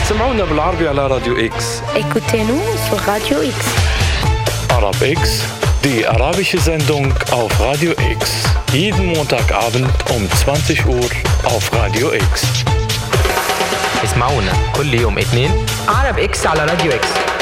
سمعونا بالعربي على راديو إكس. Écoutez-nous sur Radio X. Arab X, die arabische Sendung auf Radio X. Jeden Montagabend um 20 Uhr auf Radio X. اسمعونا كل يوم اثنين عرب إكس على راديو إكس.